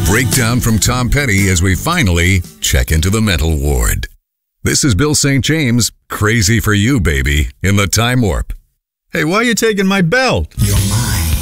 breakdown from Tom Petty as we finally check into the mental ward. This is Bill St. James, Crazy for You, Baby, in the Time Warp. Hey, why are you taking my belt? Your